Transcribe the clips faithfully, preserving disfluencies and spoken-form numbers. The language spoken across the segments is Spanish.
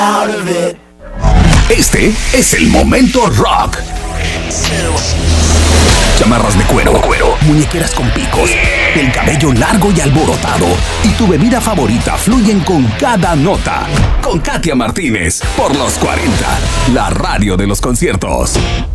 out of it. Este es el momento rock. Chamarras de cuero, cuero, muñequeras con picos, el cabello largo y alborotado y tu bebida favorita fluyen con cada nota. Con Katia Martínez, por los cuarenta, la radio de los conciertos.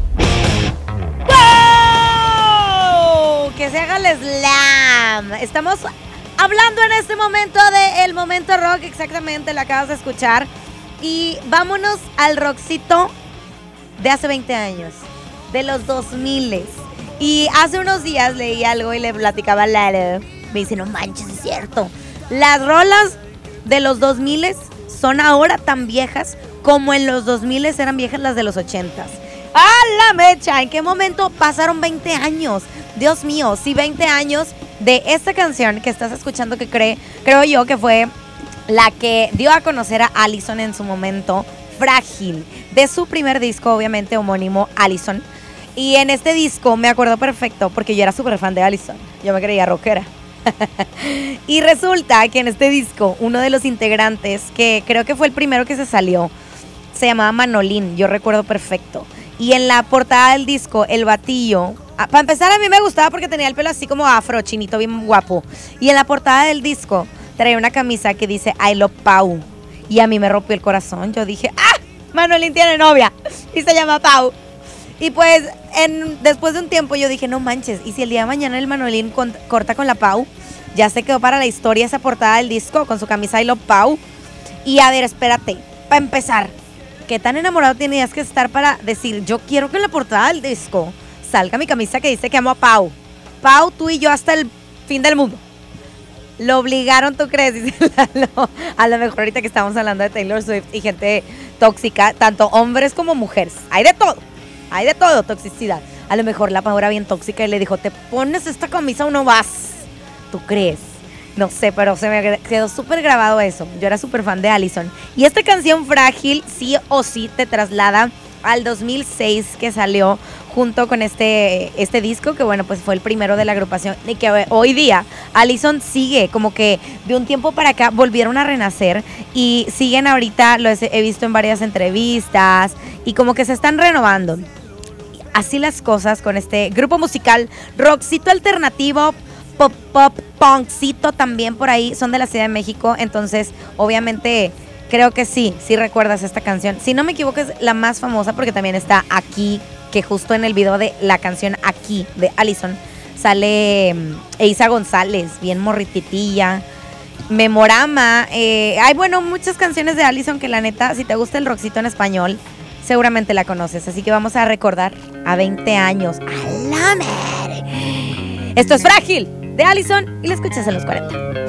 ¡Wow! Que se haga el slam. Estamos hablando en este momento de el momento rock, exactamente, lo acabas de escuchar. Y vámonos al rockcito de hace veinte años, de los dos mil. Y hace unos días leí algo y le platicaba a Lalo. Me dice, no manches, es cierto. Las rolas de los dos mil son ahora tan viejas como en los dos mil eran viejas las de los ochentas. ¡A la mecha! ¿En qué momento pasaron veinte años? Dios mío, sí, veinte años de esta canción que estás escuchando que cree, creo yo que fue la que dio a conocer a Allison en su momento, Frágil, de su primer disco, obviamente homónimo, Allison. Y en este disco me acuerdo perfecto porque yo era súper fan de Allison. Yo me creía rockera. Y resulta que en este disco, uno de los integrantes, que creo que fue el primero que se salió, se llamaba Manolín, yo recuerdo perfecto. Y en la portada del disco, el batillo, para empezar a mí me gustaba porque tenía el pelo así como afro, chinito, bien guapo. Y en la portada del disco traía una camisa que dice I love Pau. Y a mí me rompió el corazón. Yo dije, ¡ah! Manolín tiene novia y se llama Pau. Y pues en, después de un tiempo yo dije, no manches, y si el día de mañana el Manolín con, corta con la Pau, ya se quedó para la historia esa portada del disco con su camisa I love Pau. Y a ver, espérate, para empezar, ¿qué tan enamorado tenías que estar para decir, yo quiero que en la portada del disco salga mi camisa que dice que amo a Pau? Pau, tú y yo hasta el fin del mundo. Lo obligaron, ¿tú crees? Dice Lalo. A lo mejor ahorita que estamos hablando de Taylor Swift y gente tóxica, tanto hombres como mujeres, hay de todo. Hay de todo, toxicidad. A lo mejor la Pau era bien tóxica y le dijo, te pones esta camisa o no vas. ¿Tú crees? No sé, pero se me quedó súper grabado eso. Yo era súper fan de Allison. Y esta canción Frágil sí o sí te traslada al dos mil seis, que salió junto con este, este disco, que bueno, pues fue el primero de la agrupación. Y que hoy día Allison sigue, como que de un tiempo para acá volvieron a renacer. Y siguen ahorita, lo he visto en varias entrevistas, y como que se están renovando. Así las cosas con este grupo musical, rockcito alternativo, pop, pop, punkcito también por ahí, son de la Ciudad de México, entonces obviamente creo que sí, sí recuerdas esta canción. Si no me equivoco es la más famosa porque también está Aquí, que justo en el video de la canción Aquí de Allison sale Eiza González, bien morrititilla. Memorama, eh, hay bueno, muchas canciones de Allison que la neta, si te gusta el rockcito en español, seguramente la conoces, así que vamos a recordar a veinte años. ¡A la madre! Esto es Frágil de Allison y la escuchas en los cuarenta.